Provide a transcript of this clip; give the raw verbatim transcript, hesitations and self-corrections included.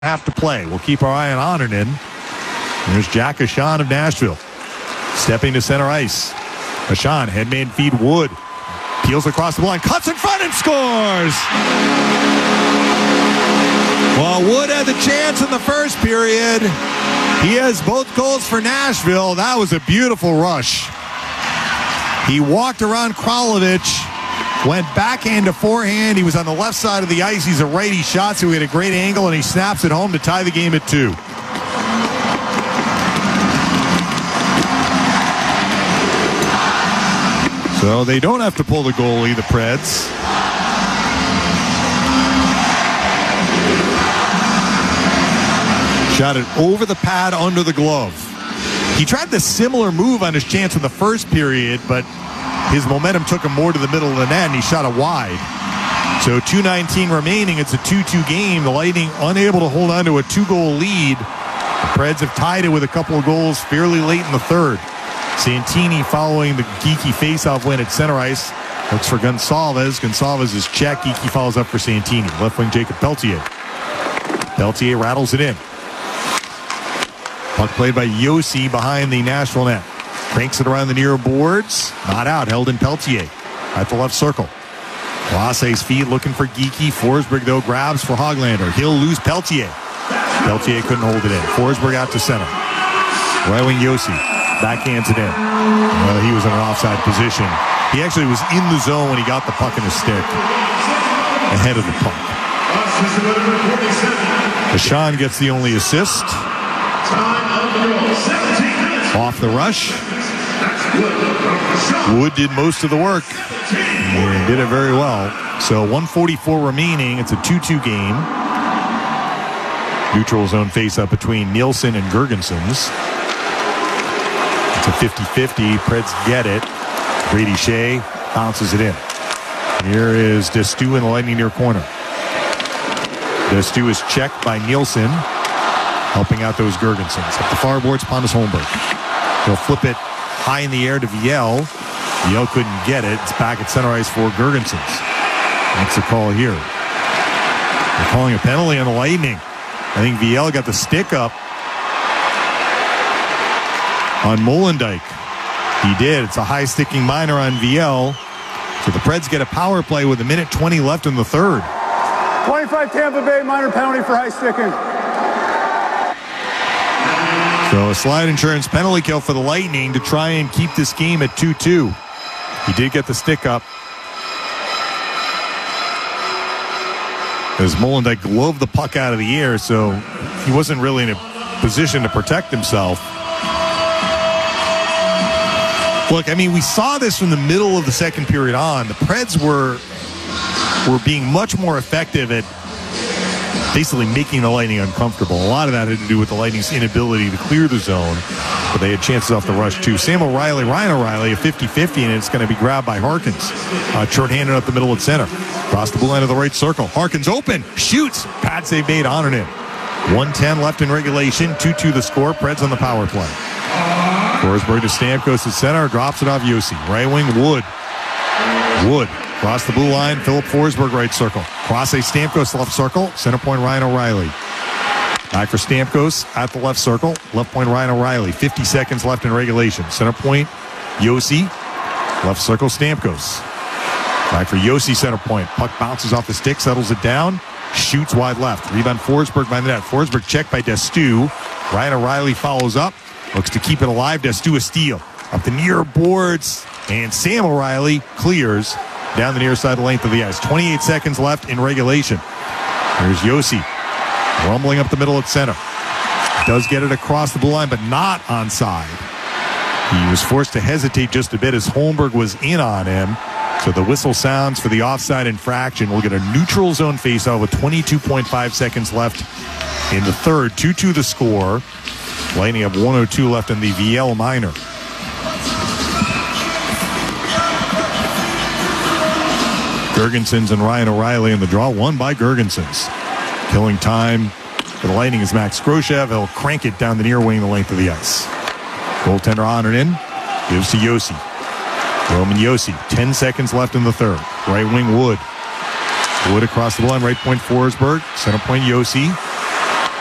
Have to play. We'll keep our eye on Onnernin. There's Jack Ashan of Nashville. Stepping to center ice. Ashan, headman feed Wood. Peels across the line, cuts in front and scores! Well, Wood had the chance in the first period. He has both goals for Nashville. That was a beautiful rush. He walked around Kralovic. Went backhand to forehand. He was on the left side of the ice. He's a righty shot, so he had a great angle, and he snaps it home to tie the game at two. So they don't have to pull the goalie, the Preds. Shot it over the pad, under the glove. He tried the similar move on his chance in the first period, but his momentum took him more to the middle of the net, and he shot it wide. So two nineteen remaining. It's a two two game. The Lightning unable to hold on to a two-goal lead. The Preds have tied it with a couple of goals fairly late in the third. Santini, following the Geekie faceoff win at center ice, looks for Gonsalves. Gonsalves is checked. Geekie follows up for Santini. Left wing Jacob Peltier. Peltier rattles it in. Puck played by Yossi behind the Nashville net. Cranks it around the near boards. Not out. Held in Peltier at the left circle. Lasse's feed looking for Geekie. Forsberg, though, grabs for Hoglander. He'll lose Peltier. Peltier couldn't hold it in. Forsberg out to center. Right wing Yossi. Backhands it in. Well, he was in an offside position. He actually was in the zone when he got the puck in his stick. Ahead of the puck. Ashan gets the only assist. Off the rush. Wood did most of the work and did it very well. So one forty-four remaining. It's a two two game. Neutral zone face-up between Nielsen and Girgensons. It's a fifty-fifty. Preds get it. Brady Shea bounces it in. Here is Destu in the Lightning near corner. Destu is checked by Nielsen, helping out those Girgensons. Up the far boards, Pontus Holmberg. He'll flip it high in the air to Viel. Viel couldn't get it. It's back at center ice for Girgensons. That's the call here. They're calling a penalty on the Lightning. I think Viel got the stick up on Molendyk. He did. It's a high sticking minor on Viel. So the Preds get a power play with a minute twenty left in the third. twenty-five Tampa Bay minor penalty for high sticking. So a slide insurance penalty kill for the Lightning to try and keep this game at two two. He did get the stick up as Molendyk gloved the puck out of the air, so he wasn't really in a position to protect himself. Look, I mean, we saw this from the middle of the second period on. The Preds were were being much more effective at basically making the Lightning uncomfortable. A lot of that had to do with the Lightning's inability to clear the zone, but they had chances off the rush too. Sam O'Reilly, Ryan O'Reilly, a fifty-fifty, and it's going to be grabbed by Harkins. Uh, short-handed up the middle at center. Across the blue line of the right circle. Harkins open, shoots. Pad save made on it. one ten left in regulation. two two the score. Preds on the power play. Forsberg to Stamkos at center. Drops it off Yossi. Right wing Wood. Wood. Across the blue line, Philip Forsberg right circle. Cross a Stamkos left circle. Center point Ryan O'Reilly. Back for Stamkos at the left circle. Left point Ryan O'Reilly. fifty seconds left in regulation. Center point Yossi. Left circle Stamkos. Back for Yossi center point. Puck bounces off the stick, settles it down. Shoots wide left. Rebound Forsberg by the net. Forsberg checked by Destu. Ryan O'Reilly follows up. Looks to keep it alive. Destu a steal. Up the near boards. And Sam O'Reilly clears down the near side length of the ice. twenty-eight seconds left in regulation. There's Yossi rumbling up the middle at center. Does get it across the blue line, but not onside. He was forced to hesitate just a bit as Holmberg was in on him. So the whistle sounds for the offside infraction. We'll get a neutral zone faceoff with twenty-two point five seconds left in the third. two two the score. Lightning have one oh two left in the Viel minor. Girgensons and Ryan O'Reilly in the draw, won by Girgensons. Killing time for the Lightning is Max Groshev. He'll crank it down the near wing the length of the ice. Goaltender honored in, gives to Yossi. Roman Yossi, ten seconds left in the third. Right wing Wood. Wood across the line, right point Forsberg. Center point Yossi.